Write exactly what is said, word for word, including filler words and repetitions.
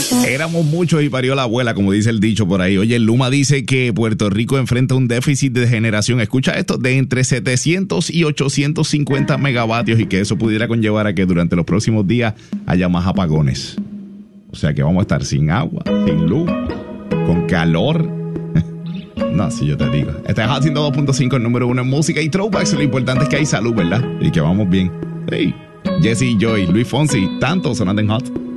Éramos muchos y parió la abuela, como dice el dicho por ahí. Oye, Luma dice que Puerto Rico enfrenta un déficit de generación, escucha esto, de entre setecientos y ochocientos cincuenta megavatios, y que eso pudiera conllevar a que durante los próximos días haya más apagones. O sea que vamos a estar sin agua, sin luz, con calor. No, si yo te digo. Estás haciendo dos punto cinco, el número uno en música y throwbacks. Lo importante es que hay salud, ¿verdad? Y que vamos bien. Hey, Jesse y Joy, Luis Fonsi, tanto sonando en Hot.